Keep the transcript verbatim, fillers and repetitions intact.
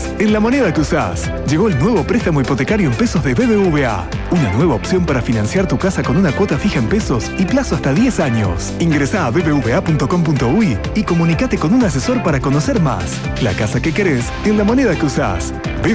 querés, en la moneda que usás. Llegó el nuevo préstamo hipotecario en pesos de B B V A. Una nueva opción para financiar tu casa con una cuota fija en pesos y plazo hasta diez años. Ingresá a b b v a punto com punto u y y comunicate con un asesor para conocer más. La casa que querés, en la moneda que usás.